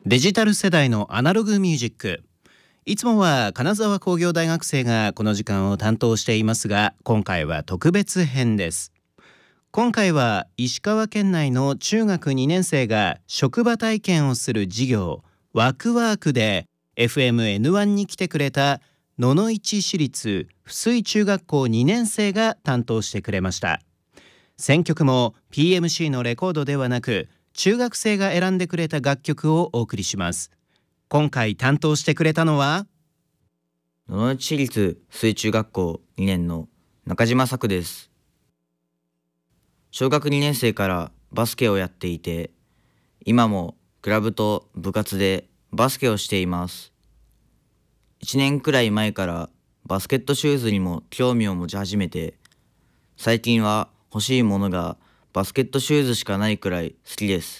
デジタル世代のアナログミュージック。いつもは金沢工業大学生がこの時間を担当していますが、今回は特別編です。今回は石川県内の中学2年生が職場体験をする授業ワクワークで FMN1 に来てくれた野々市市立翡翠中学校2年生が担当してくれました。選曲も PMC のレコードではなく、中学生が選んでくれた楽曲をお送りします。今回担当してくれたのは野々市市立翡翠中学校2年の中島作です。小学2年生からバスケをやっていて、今もクラブと部活でバスケをしています。1年くらい前からバスケットシューズにも興味を持ち始めて、最近は欲しいものがバスケットシューズしかないくらい好きです。